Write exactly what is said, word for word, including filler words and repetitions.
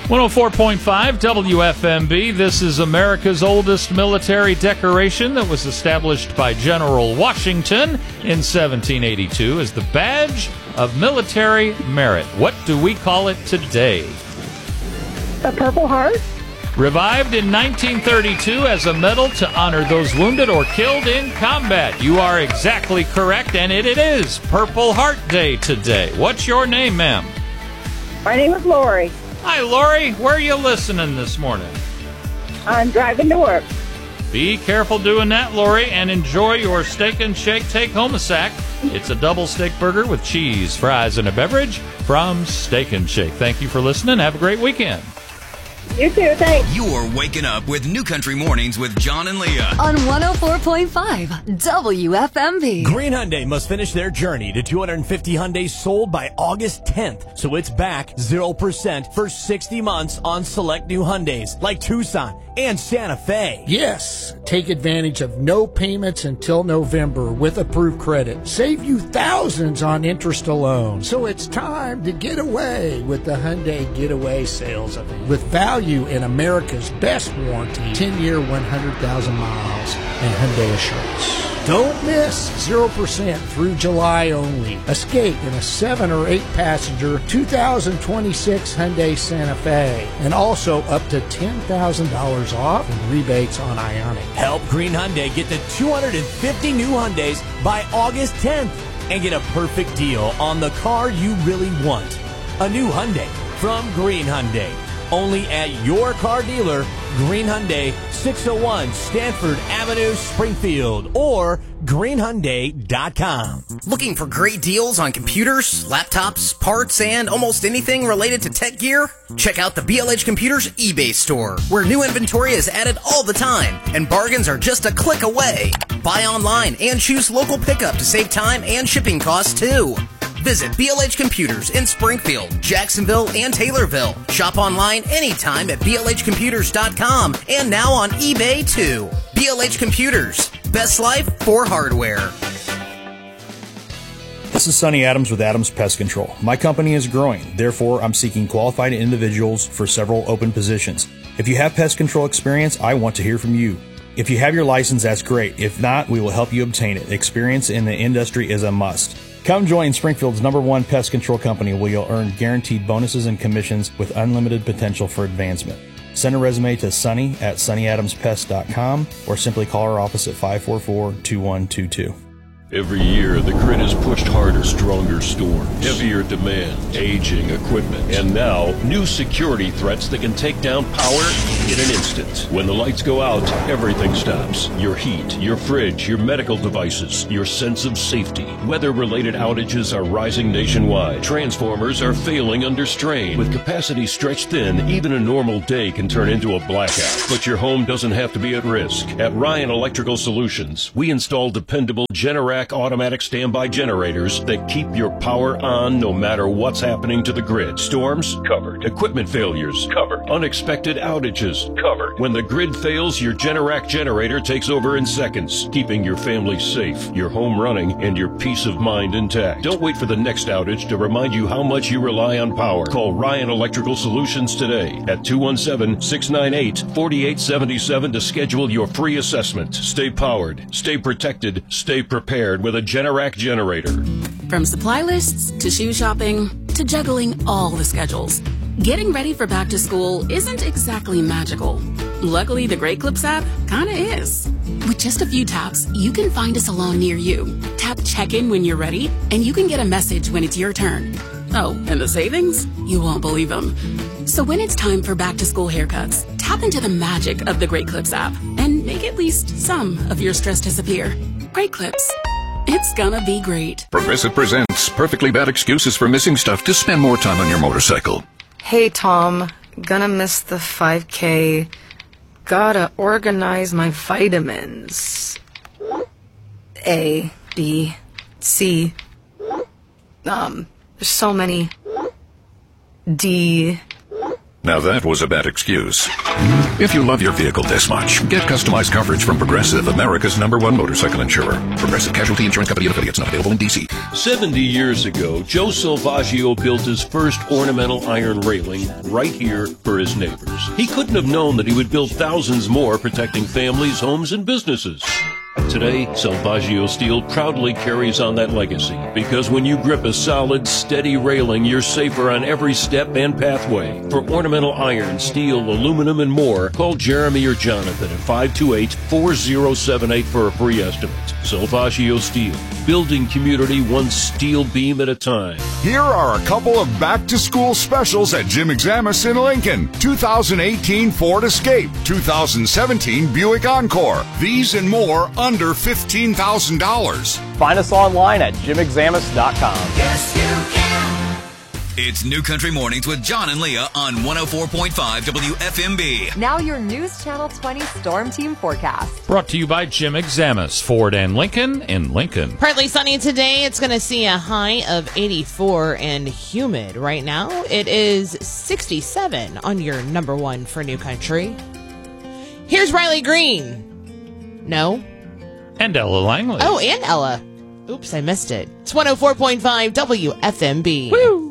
one oh four point five W F M B. This is America's oldest military decoration that was established by General Washington in seventeen eighty-two as the badge of military merit. What do we call it today? A Purple Heart? Revived in nineteen thirty-two as a medal to honor those wounded or killed in combat. You are exactly correct, and it, it is Purple Heart Day today. What's your name, ma'am? My name is Lori. Hi, Lori. Where are you listening this morning? I'm driving to work. Be careful doing that, Lori, and enjoy your Steak and Shake Take-Home a Sack. It's a double steak burger with cheese, fries, and a beverage from Steak and Shake. Thank you for listening. Have a great weekend. You too, thanks. You're waking up with New Country Mornings with John and Leah on one oh four point five W F M B. Green Hyundai must finish their journey to two hundred fifty Hyundais sold by August tenth, so it's back zero percent for sixty months on select new Hyundais like Tucson and Santa Fe. Yes, take advantage of no payments until November with approved credit. Save you thousands on interest alone. So it's time to get away with the Hyundai Getaway Sales Event. With value in America's best warranty, ten-year, one hundred thousand miles, and Hyundai Assurance. Don't miss zero percent through July only. Escape in a seven or eight passenger two thousand twenty-six Hyundai Santa Fe. And also up to ten thousand dollars off and rebates on Ioniq. Help Green Hyundai get to two hundred fifty new Hyundais by August tenth and get a perfect deal on the car you really want. A new Hyundai from Green Hyundai. Only at your car dealer, Green Hyundai, six oh one Stanford Avenue, Springfield, or green hyundai dot com. Looking for great deals on computers, laptops, parts, and almost anything related to tech gear? Check out the B L H Computers eBay store, where new inventory is added all the time, and bargains are just a click away. Buy online and choose local pickup to save time and shipping costs, too. Visit B L H Computers in Springfield, Jacksonville, and Taylorville. Shop online anytime at B L H computers dot com and now on eBay, too. B L H Computers. Best life for hardware. This is Sonny Adams with Adams Pest Control. My company is growing, therefore I'm seeking qualified individuals for several open positions. If you have pest control experience, I want to hear from you. If you have your license, that's great. If not, we will help you obtain it. Experience in the industry is a must. Come join Springfield's number one pest control company where you'll earn guaranteed bonuses and commissions with unlimited potential for advancement. Send a resume to Sonny at sonny adams pest dot com or simply call our office at five four four, two one two two. Every year, the grid is pushed harder, stronger storms, heavier demand, aging equipment, and now, new security threats that can take down power in an instant. When the lights go out, everything stops. Your heat, your fridge, your medical devices, your sense of safety. Weather-related outages are rising nationwide. Transformers are failing under strain. With capacity stretched thin, even a normal day can turn into a blackout. But your home doesn't have to be at risk. At Ryan Electrical Solutions, we install dependable Generac automatic standby generators that keep your power on no matter what's happening to the grid. Storms? Covered. Equipment failures? Covered. Unexpected outages? Covered. When the grid fails, your Generac generator takes over in seconds, keeping your family safe, your home running, and your peace of mind intact. Don't wait for the next outage to remind you how much you rely on power. Call Ryan Electrical Solutions today at two one seven, six nine eight, four eight seven seven to schedule your free assessment. Stay powered, stay protected, stay prepared with a Generac generator. From supply lists to shoe shopping to juggling all the schedules, getting ready for back to school isn't exactly magical. Luckily, the Great Clips app kinda is. With just a few taps, you can find a salon near you. Tap check-in when you're ready, and you can get a message when it's your turn. Oh, and the savings? You won't believe them. So when it's time for back to school haircuts, tap into the magic of the Great Clips app and make at least some of your stress disappear. Great Clips. It's gonna be great. Progressive presents perfectly bad excuses for missing stuff to spend more time on your motorcycle. Hey, Tom. Gonna miss the five K. Gotta organize my vitamins. A, B, C. Um, there's so many. D. Now that was a bad excuse. If you love your vehicle this much, get customized coverage from Progressive, America's number one motorcycle insurer. Progressive Casualty Insurance Company and affiliates, not available in D C. seventy years ago, Joe Salvaggio built his first ornamental iron railing right here for his neighbors. He couldn't have known that he would build thousands more, protecting families, homes, and businesses. Today, Salvaggio Steel proudly carries on that legacy, because when you grip a solid, steady railing, you're safer on every step and pathway. For ornamental iron, steel, aluminum, and more, call Jeremy or Jonathan at five two eight, four zero seven eight for a free estimate. Salvaggio Steel, building community one steel beam at a time. Here are a couple of back-to-school specials at Jim Examus in Lincoln. two thousand eighteen Ford Escape, two thousand seventeen Buick Encore. These and more under fifteen thousand dollars. Find us online at jim examus dot com. Yes, you can. It's New Country Mornings with John and Leah on one oh four point five W F M B. Now your News Channel twenty Storm Team forecast. Brought to you by Jim Examus, Ford and Lincoln in Lincoln. Partly sunny today. It's going to see a high of eighty-four and humid. Right now, it is sixty-seven on your number one for New Country. Here's Riley Green. No. And Ella Langley. Oh, and Ella. Oops, I missed it. It's one oh four point five W F M B. Woo!